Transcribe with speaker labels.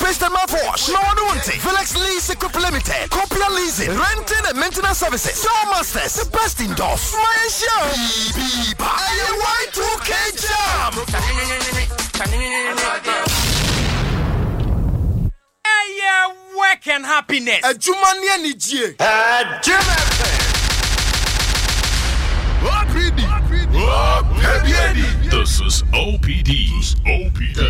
Speaker 1: toothpaste and mouthwash. No one wants it. Felix Lease Equip Limited. Copia leasing, renting and maintenance services. Door Masters, the best indoors. My show. Y2K Jam.
Speaker 2: Work and happiness.
Speaker 1: A Jumania Nijie.
Speaker 3: This is OPD.